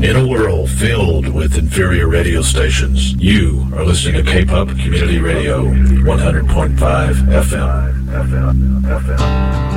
In a world filled with inferior radio stations, you are listening to K-Pop Community Radio 100.5 FM.